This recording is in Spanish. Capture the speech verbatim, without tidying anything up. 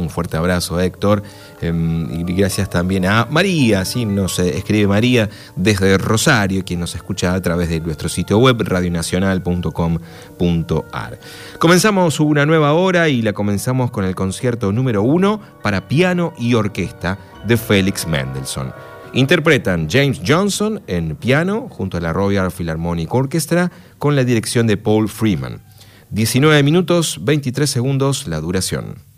Un fuerte abrazo, Héctor. Eh, y gracias también a María, sí, nos escribe María desde Rosario, quien nos escucha a través de nuestro sitio web radio nacional punto com punto a r. Comenzamos una nueva hora y la comenzamos con el concierto número uno para piano y orquesta de Felix Mendelssohn. Interpretan James Johnson en piano junto a la Royal Philharmonic Orchestra con la dirección de Paul Freeman. diecinueve minutos, veintitrés segundos la duración.